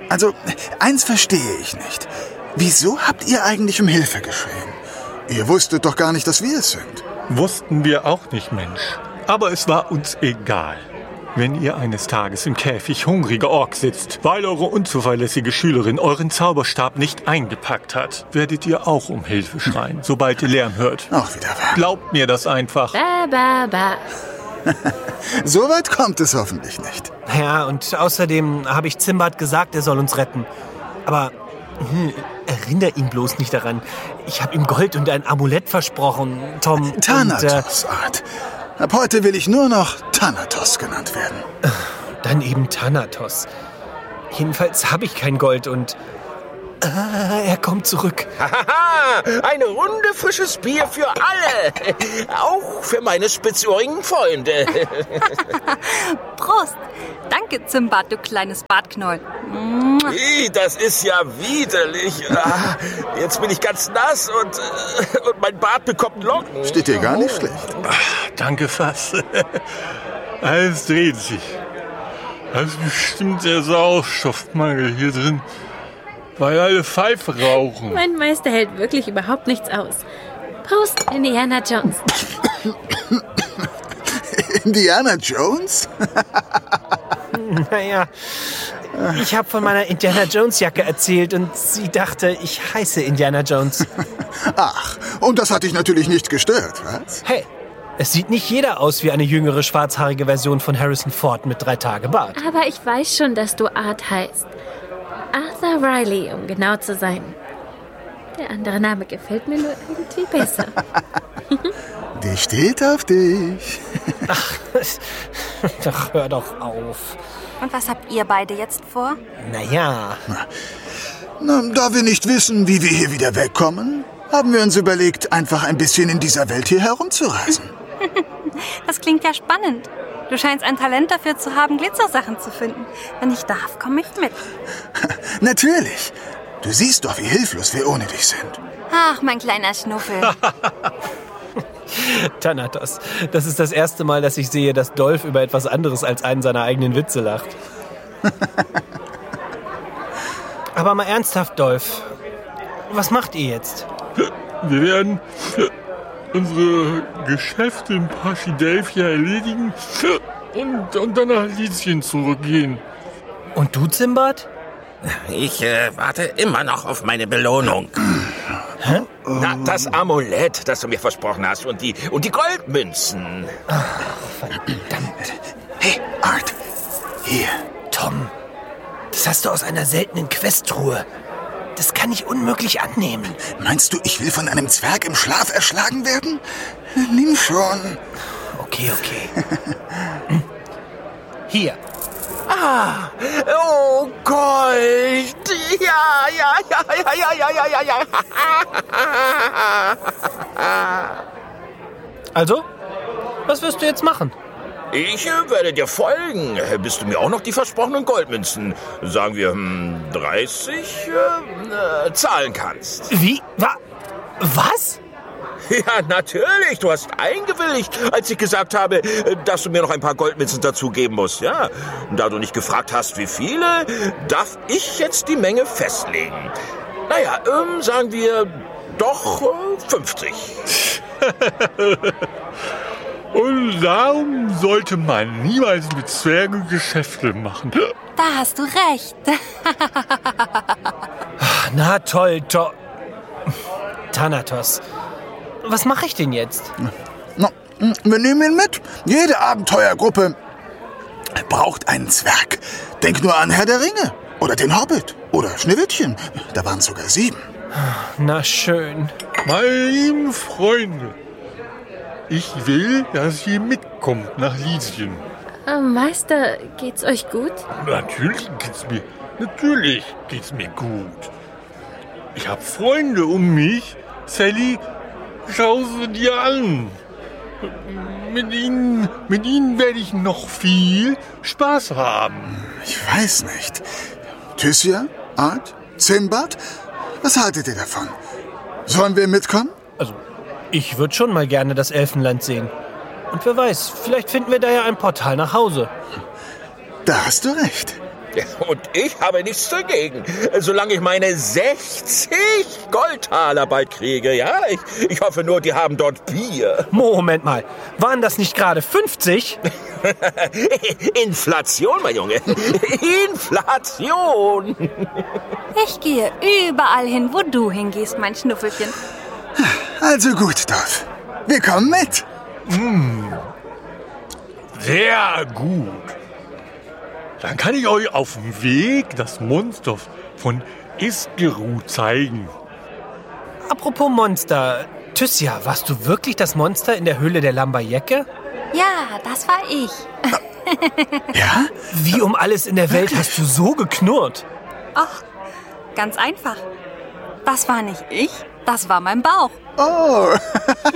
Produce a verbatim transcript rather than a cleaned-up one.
Also, eins verstehe ich nicht. Wieso habt ihr eigentlich um Hilfe geschrien? Ihr wusstet doch gar nicht, dass wir es sind. Wussten wir auch nicht, Mensch. Aber es war uns egal. Wenn ihr eines Tages im Käfig hungriger Ork sitzt, weil eure unzuverlässige Schülerin euren Zauberstab nicht eingepackt hat, werdet ihr auch um Hilfe schreien, sobald ihr Lärm hört. Auch wieder wahr. Glaubt mir das einfach. Ba, ba, ba. So weit kommt es hoffentlich nicht. Ja, und außerdem habe ich Zimbad gesagt, er soll uns retten. Aber hm, erinnere ihn bloß nicht daran. Ich habe ihm Gold und ein Amulett versprochen, Tom. Thanatos, und, äh, Art. Ab heute will ich nur noch Thanatos genannt werden. Dann eben Thanatos. Jedenfalls habe ich kein Gold und... Ah, er kommt zurück. Hahaha, eine Runde frisches Bier für alle. Auch für meine spitzohrigen Freunde. Prost. Danke, Zimbad, du kleines Bartknoll. Ih, das ist ja widerlich. Ah, jetzt bin ich ganz nass und, und mein Bart bekommt Locken. Steht dir gar nicht schlecht. Ach, danke, Fass. Alles dreht sich. Das ist bestimmt der Sauerstoffmangel hier drin. Weil alle Pfeife rauchen. Mein Meister hält wirklich überhaupt nichts aus. Prost, Indiana Jones. Indiana Jones? Naja, ich habe von meiner Indiana Jones Jacke erzählt und sie dachte, ich heiße Indiana Jones. Ach, und das hat dich natürlich nicht gestört, was? Hey, es sieht nicht jeder aus wie eine jüngere schwarzhaarige Version von Harrison Ford mit drei Tage Bart. Aber ich weiß schon, dass du Art heißt. Arthur Riley, um genau zu sein. Der andere Name gefällt mir nur irgendwie besser. Die steht auf dich. Ach, doch, hör doch auf. Und was habt ihr beide jetzt vor? Naja. Na, da wir nicht wissen, wie wir hier wieder wegkommen, haben wir uns überlegt, einfach ein bisschen in dieser Welt hier herumzureisen. Das klingt ja spannend. Du scheinst ein Talent dafür zu haben, Glitzersachen zu finden. Wenn ich darf, komme ich mit. Natürlich. Du siehst doch, wie hilflos wir ohne dich sind. Ach, mein kleiner Schnuffel. Thanatos, das ist das erste Mal, dass ich sehe, dass Dolph über etwas anderes als einen seiner eigenen Witze lacht. Aber mal ernsthaft, Dolph. Was macht ihr jetzt? Wir werden unsere Geschäfte in Paschidelphia erledigen und, und dann nach Lizien zurückgehen. Und du, Zimbad? Ich äh, warte immer noch auf meine Belohnung. Hä? Na, das Amulett, das du mir versprochen hast und die, und die Goldmünzen. Ach, verdammt. Hey, Art, hier. Tom, das hast du aus einer seltenen Questtruhe. Das kann ich unmöglich annehmen. Meinst du, ich will von einem Zwerg im Schlaf erschlagen werden? Nimm schon. Okay, okay. Hier. Ah, oh Gold. Ja, ja, ja, ja, ja, ja, ja, ja, ja. Also, was wirst du jetzt machen? Ich äh, werde dir folgen, äh, bis du mir auch noch die versprochenen Goldmünzen, sagen wir hm, dreißig, äh, äh, zahlen kannst. Wie? Wa? Was? Ja, natürlich. Du hast eingewilligt, als ich gesagt habe, äh, dass du mir noch ein paar Goldmünzen dazugeben musst. Ja, und da du nicht gefragt hast, wie viele, darf ich jetzt die Menge festlegen. Naja, ähm, sagen wir doch äh, fünfzig. Und darum sollte man niemals mit Zwergen Geschäfte machen. Da hast du recht. Na toll, to Thanatos. Was mache ich denn jetzt? Na, wir nehmen ihn mit. Jede Abenteuergruppe braucht einen Zwerg. Denk nur an Herr der Ringe oder den Hobbit oder Schneewittchen. Da waren sogar sieben. Na schön. Meine lieben Freunde, ich will, dass ihr mitkommt nach Lizien. Oh, Meister, geht's euch gut? Natürlich geht's mir, natürlich geht's mir gut. Ich habe Freunde um mich. Sally, schau sie dir an. Mit ihnen, mit ihnen werde ich noch viel Spaß haben. Ich weiß nicht. Thysia, Art, Zimbad, was haltet ihr davon? Sollen wir mitkommen? Also, ich würde schon mal gerne das Elfenland sehen. Und wer weiß, vielleicht finden wir da ja ein Portal nach Hause. Da hast du recht. Ja, und ich habe nichts dagegen, solange ich meine sechzig Goldtaler bald kriege. Ja, ich, ich hoffe nur, die haben dort Bier. Moment mal, waren das nicht gerade fünfzig? Inflation, mein Junge. Inflation. Ich gehe überall hin, wo du hingehst, mein Schnuffelchen. Also gut, Dorf. Wir kommen mit. Sehr gut. Dann kann ich euch auf dem Weg das Monster von Iskeru zeigen. Apropos Monster, Tysja, warst du wirklich das Monster in der Höhle der Lambayecke? Ja, das war ich. Ja? Wie um alles in der Welt hast du so geknurrt? Ach, ganz einfach. Das war nicht ich, das war mein Bauch. Oh.